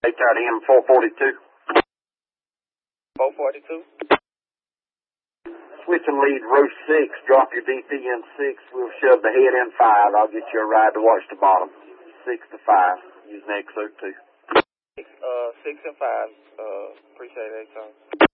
Tight end 442. 442. Switch and lead row 6. Drop your DP in 6. We'll shove the head in 5. I'll get you a ride to watch the bottom. 6 to 5. Using XO2. 6 and 5. Appreciate that, Tom.